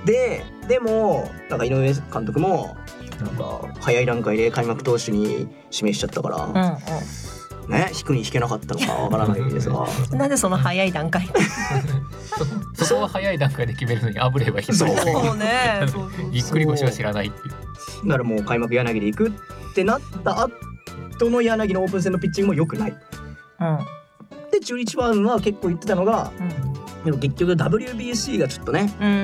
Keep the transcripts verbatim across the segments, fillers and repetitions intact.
ででもなんか井上監督もなんか早い段階で開幕投手に指名しちゃったから、うんうん、ね、引くに引けなかったのかわからないですがなんでその早い段階そ, そこは早い段階で決めるのにあぶれば引っ張りそうねぎっくり腰は知らないっていう。 だからもう開幕柳で行くってなった後の柳のオープン戦のピッチングも良くない、うん、で中日ファンは結構言ってたのが、うん、でも結局 ダブリュービーシー がちょっとね、うん、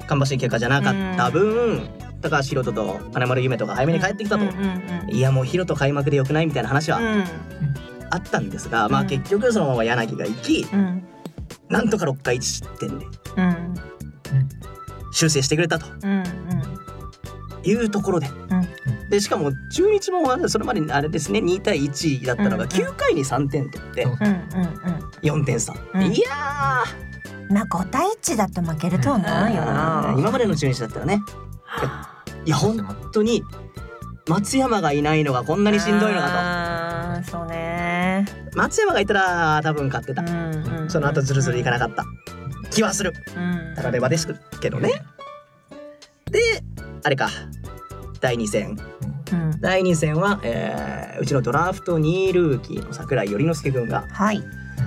芳しい結果じゃなかった分、うん、高橋宏斗と金丸夢とか早めに帰ってきたと、うんうんうん、いやもう宏斗開幕で良くないみたいな話はあったんですが、うん、まあ結局そのまま柳が行き、うん、なんとかろっかいいち失点で、うん、修正してくれたと、うんうん、いうところで、うん、でしかも中日もそれまであれですねにたいいちだったのがきゅうかいにさんてん取って、うんうんうん、よんてん差、うん、いやーまあごたいいちだと負けるとは思うよな。 今までの中日だったらね、いや本当に松山がいないのがこんなにしんどいのかと。そうね、 松山がいたら多分勝ってた、うんうんうん、その後ずるずるいかなかった気はする、うん、ただレバですけどね。であれかだいに戦、うん、だいに戦は、えー、うちのドラフトにいルーキーの桜井頼之介君が、はい、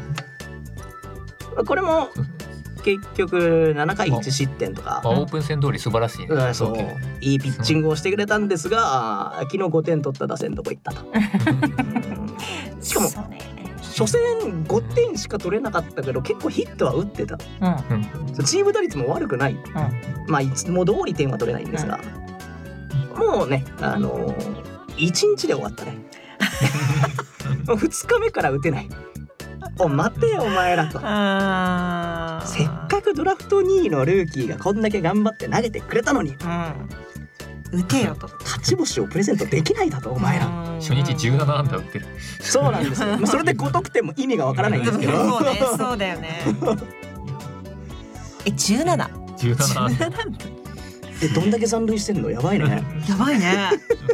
これも結局ななかいいち失点とか、 まあ、オープン戦通り素晴らしい、ね、 うん、そういいピッチングをしてくれたんですが、昨日ごてん取った打線どこ行ったとしかも初戦ごてんしか取れなかったけど結構ヒットは打ってた、うん、チーム打率も悪くない、うん、まあいつも通り点は取れないんですが、うん、もうねあのー、いちにちで終わったねふつかめから打てない。お待てよお前らと、あせっかくドラフトにいのルーキーがこんだけ頑張って投げてくれたのに、うん、打てよと勝ち星をプレゼントできないだとお前ら。 初日じゅうなな安打打ってる。 そうなんですよ、まあ、それでご得点も意味がわからないんですけどそうねそうだよねえじゅうななじゅうななえどんだけ残塁してんのやばいねやばいね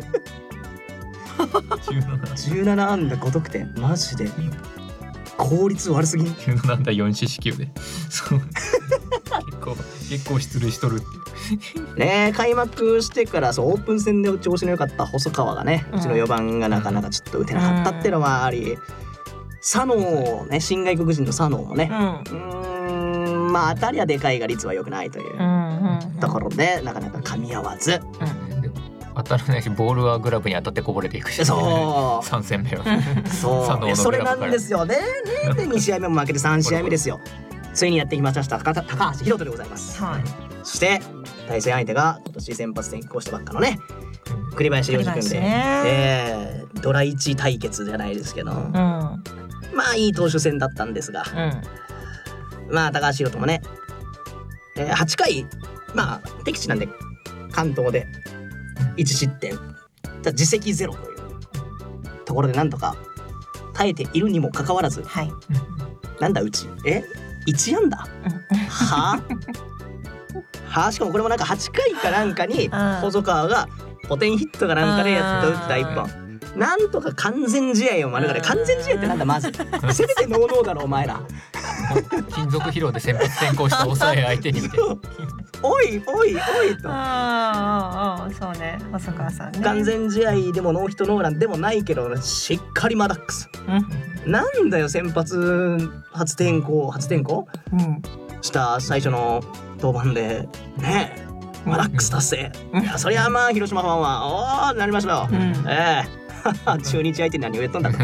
じゅうなな安打ご得点マジで効率悪すぎん。 じゅうなな安打よん四死球でそう結構結構出塁しとるっていうね。開幕してからそうオープン戦で調子の良かった細川がね、うちのよばんがなかなかちょっと打てなかったっていうのもあり、佐野ね新外国人の佐野もね、うん、うーんまあ当たりはでかいが率は良くないというところでなかなか噛み合わず、うん、 でも当たらないしボールはグラブに当たってこぼれていくし、そうさん戦目はそうそれなんですよね。でに試合目も負けてさん試合目ですよついにやってきました高橋宏斗でございます、はい、そして対戦相手が今年先発転向したばっかのね栗林良二君で、えー、ドラいち対決じゃないですけど、うん、まあいい投手戦だったんですが、うん、まあ高橋宏斗もね、えー、はちかいまあ敵地なんで関東でいち失点自責ゼロというところでなんとか耐えているにもかかわらず、はい、なんだうちえいち安打はあはあしかもこれもなんかはちかいかなんかに細川がポテンヒットかなんかでやっと打ったいっぽんなんとか完全試合を免れ完全試合ってなんだまずせめてノーノーだろお前ら金属疲労で先発転向した抑え相手にみたいなおいおいおいとああそうね細川さんね完全試合でもノーヒットノーランでもないけどしっかりマダックス、うん、なんだよ先発初転向初転向、うん、した最初の登板でねえマダックス達成、うん、いやそりゃまあ広島ファンはおーなりましたよ、うん、ええ中日相手に何を言っとんだと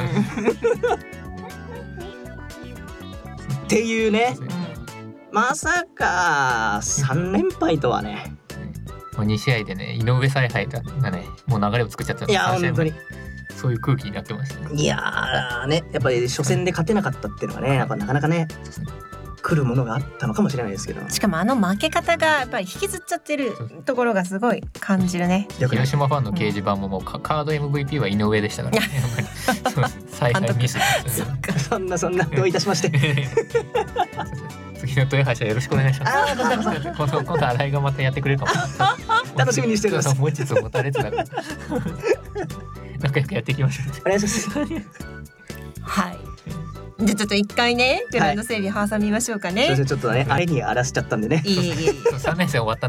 っていうね、まさかさん連敗とはねに試合でね井上采配がねもう流れを作っちゃったの。 いや本当にそういう空気になってましたね。 いやーねやっぱり初戦で勝てなかったっていうのがねやっぱなかなかね来るものがあったのかもしれないですけど、 しかもあの負け方がやっぱり引きずっちゃってるところがすごい感じるね。 広島ファンの掲示板ももうカード エムブイピー は井上でしたから、ね、やっぱり采配ミスですね。 そんなそんなどういたしまして次の豊橋はよろしくお願いします。あ今度今度新井がまたやってくれるかも楽しみにしてください。 持ちつ持たれつだから仲良くやっていきましょう。 お願いしますはいじゃあちょっと一回ねグラウンド整備挟みましょうかね、 はい、ちょっとねあれに荒らしちゃったんでねいえいえいえさん連戦終わった